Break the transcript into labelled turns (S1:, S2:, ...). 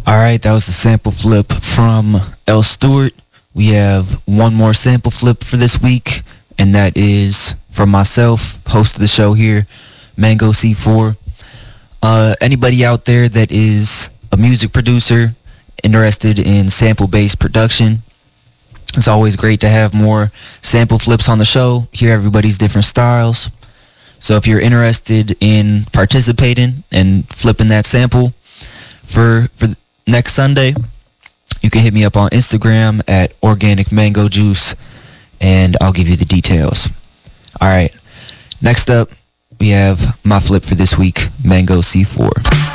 S1: All right, that was a sample flip from L. Stewart. We have one more sample flip for this week, and that is from myself, host of the show here, Mango C4. Anybody out there that is a music producer interested in sample-based production, it's always great to have more sample flips on the show, hear everybody's different styles. So if you're interested in participating and flipping that sample for next Sunday, you can hit me up on Instagram at Organic Mango Juice, and I'll give you the details. All right, next up, we have my flip for this week, Mango C4.